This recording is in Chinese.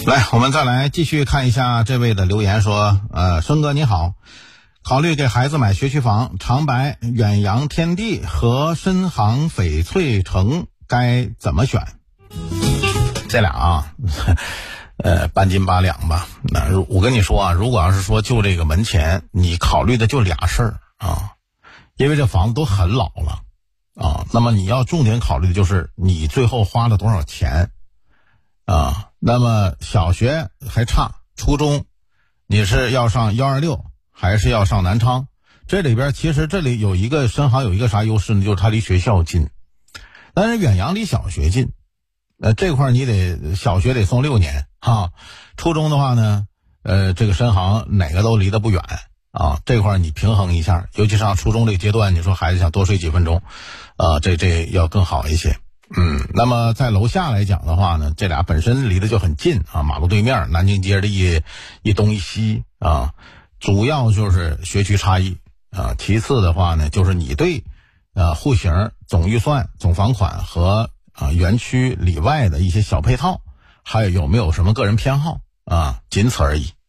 来，我们再来继续看一下这位的留言说，生哥你好，考虑给孩子买学区房，长白、远洋天地和深航翡翠城该怎么选？这俩啊，半斤八两吧。那我跟你说啊，如果要是说就这个门前，你考虑的就俩事儿啊，因为这房子都很老了啊，那么你要重点考虑的就是你最后花了多少钱啊。那么小学还差，初中你是要上126还是要上南昌？这里边其实这里有一个深航有一个啥优势呢？就是它离学校近，但是远洋离小学近，这块你得小学得送6年哈，初中的话呢，这个深航哪个都离得不远啊，这块你平衡一下，尤其上初中这个阶段，你说孩子想多睡几分钟，这要更好一些。那么在楼下来讲的话呢，这俩本身离得就很近啊，马路对面，南京街的一东一西啊，主要就是学区差异啊。其次的话呢，就是你对户型、总预算、总房款和园区里外的一些小配套，还有没有什么个人偏好啊，仅此而已。